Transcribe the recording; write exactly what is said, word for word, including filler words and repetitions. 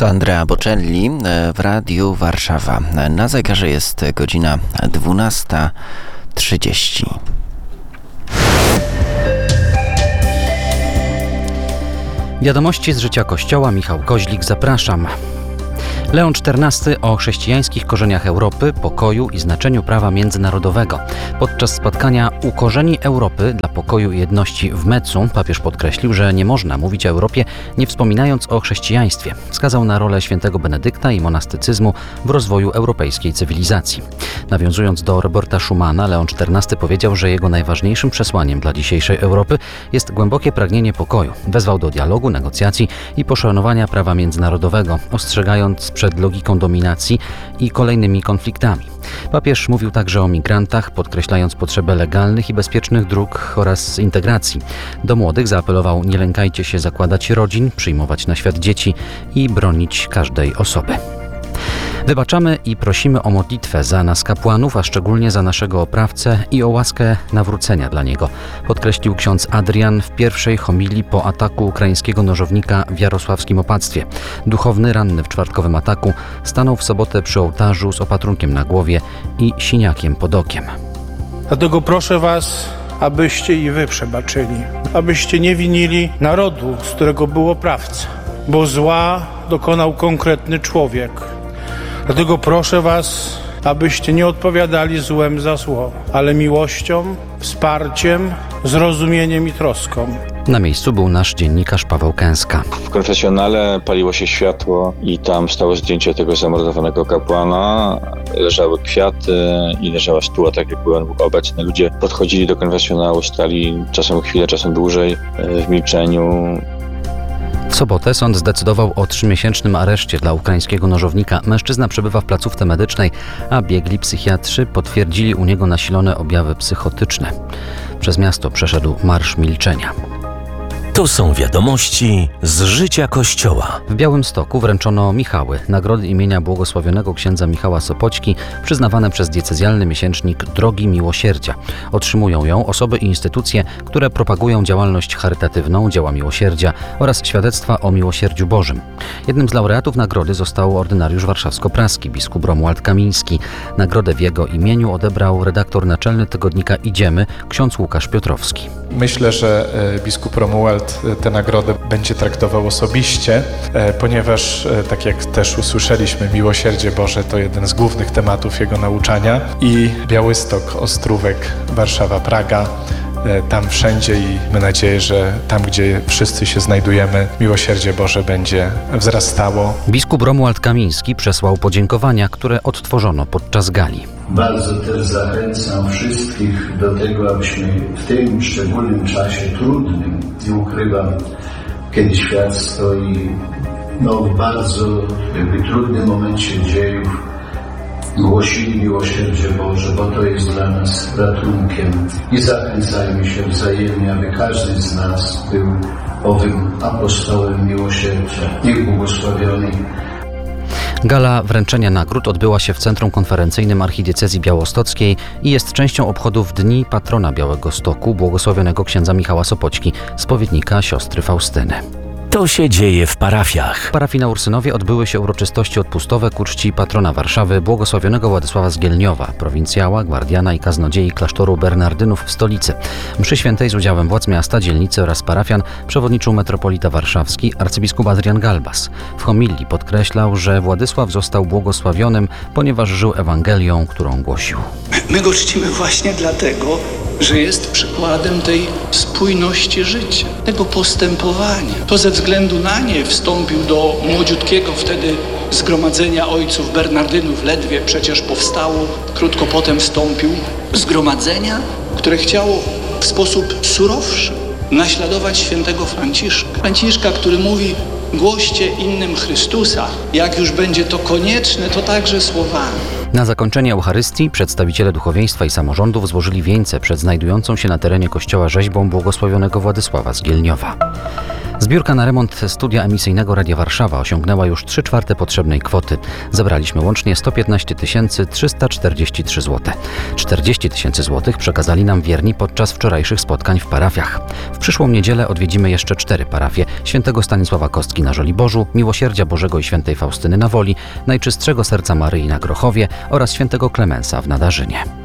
To Andrea Bocelli w Radiu Warszawa. Na zegarze jest godzina dwunasta trzydzieści. Wiadomości z życia Kościoła. Michał Koźlik, zapraszam. Leon czternasty o chrześcijańskich korzeniach Europy, pokoju i znaczeniu prawa międzynarodowego. Podczas spotkania Ukorzeni Europy dla pokoju i jedności w Mecu papież podkreślił, że nie można mówić o Europie, nie wspominając o chrześcijaństwie. Wskazał na rolę świętego Benedykta i monastycyzmu w rozwoju europejskiej cywilizacji. Nawiązując do Roberta Schumana, Leon czternasty powiedział, że jego najważniejszym przesłaniem dla dzisiejszej Europy jest głębokie pragnienie pokoju. Wezwał do dialogu, negocjacji i poszanowania prawa międzynarodowego, ostrzegając przed logiką dominacji i kolejnymi konfliktami. Papież mówił także o migrantach, podkreślając potrzebę legalnych i bezpiecznych dróg oraz integracji. Do młodych zaapelował: nie lękajcie się zakładać rodzin, przyjmować na świat dzieci i bronić każdej osoby. Wybaczamy i prosimy o modlitwę za nas kapłanów, a szczególnie za naszego oprawcę i o łaskę nawrócenia dla niego, podkreślił ksiądz Adrian w pierwszej homilii po ataku ukraińskiego nożownika w jarosławskim opactwie. Duchowny ranny w czwartkowym ataku stanął w sobotę przy ołtarzu z opatrunkiem na głowie i siniakiem pod okiem. Dlatego proszę was, abyście i wy przebaczyli, abyście nie winili narodu, z którego był oprawca, bo zła dokonał konkretny człowiek. Dlatego proszę was, abyście nie odpowiadali złem za zło, ale miłością, wsparciem, zrozumieniem i troską. Na miejscu był nasz dziennikarz Paweł Kęska. W konfesjonale paliło się światło i tam stało zdjęcie tego zamordowanego kapłana. Leżały kwiaty i leżała stuła, tak jak byłem obecny. Ludzie podchodzili do konfesjonału, stali czasem chwilę, czasem dłużej w milczeniu. W sobotę sąd zdecydował o trzymiesięcznym areszcie dla ukraińskiego nożownika. Mężczyzna przebywa w placówce medycznej, a biegli psychiatrzy potwierdzili u niego nasilone objawy psychotyczne. Przez miasto przeszedł marsz milczenia. To są wiadomości z życia Kościoła. W Białymstoku wręczono Michały, nagrody imienia błogosławionego księdza Michała Sopoćki, przyznawane przez diecezjalny miesięcznik Drogi Miłosierdzia. Otrzymują ją osoby i instytucje, które propagują działalność charytatywną, dzieła miłosierdzia oraz świadectwa o miłosierdziu Bożym. Jednym z laureatów nagrody został ordynariusz warszawsko-praski, biskup Romuald Kamiński. Nagrodę w jego imieniu odebrał redaktor naczelny tygodnika Idziemy, ksiądz Łukasz Piotrowski. Myślę, że biskup Romuald tę nagrodę będzie traktował osobiście, ponieważ, tak jak też usłyszeliśmy, miłosierdzie Boże to jeden z głównych tematów jego nauczania i Białystok, Ostrówek, Warszawa, Praga, tam wszędzie i mamy nadzieję, że tam, gdzie wszyscy się znajdujemy, miłosierdzie Boże będzie wzrastało. Biskup Romuald Kamiński przesłał podziękowania, które odtworzono podczas gali. Bardzo też zachęcam wszystkich do tego, abyśmy w tym szczególnym czasie trudnym, nie ukrywam, kiedy świat stoi no, w bardzo jakby trudnym momencie dziejów, głosili miłosierdzie Boże, bo to jest dla nas ratunkiem. I zachęcajmy się wzajemnie, aby każdy z nas był owym apostołem miłosierdzia. Niech błogosławiony. Gala wręczenia nagród odbyła się w Centrum Konferencyjnym Archidiecezji Białostockiej i jest częścią obchodów Dni Patrona Białegostoku, błogosławionego księdza Michała Sopoćki, spowiednika siostry Faustyny. To się dzieje w parafiach. W parafii na Ursynowie odbyły się uroczystości odpustowe ku czci patrona Warszawy, błogosławionego Władysława z Gielniowa, prowincjała, gwardiana i kaznodziei klasztoru Bernardynów w stolicy. Mszy świętej z udziałem władz miasta, dzielnicy oraz parafian przewodniczył metropolita warszawski, arcybiskup Adrian Galbas. W homilii podkreślał, że Władysław został błogosławionym, ponieważ żył Ewangelią, którą głosił. My go czcimy właśnie dlatego, że jest przykładem tej spójności życia, tego postępowania. To ze względu na nie wstąpił do młodziutkiego wtedy zgromadzenia ojców Bernardynów, ledwie przecież powstało. Krótko potem wstąpił zgromadzenia, które chciało w sposób surowszy naśladować świętego Franciszka. Franciszka, który mówi: głoście innym Chrystusa. Jak już będzie to konieczne, to także słowami. Na zakończenie Eucharystii przedstawiciele duchowieństwa i samorządów złożyli wieńce przed znajdującą się na terenie kościoła rzeźbą błogosławionego Władysława z Gielniowa. Zbiórka na remont studia emisyjnego Radia Warszawa osiągnęła już trzy czwarte potrzebnej kwoty. Zebraliśmy łącznie sto piętnaście tysięcy trzysta czterdzieści trzy złote. czterdzieści tysięcy złotych przekazali nam wierni podczas wczorajszych spotkań w parafiach. W przyszłą niedzielę odwiedzimy jeszcze cztery parafie: Świętego Stanisława Kostki na Żoliborzu, Miłosierdzia Bożego i Świętej Faustyny na Woli, Najczystszego Serca Maryi na Grochowie oraz Świętego Klemensa w Nadarzynie.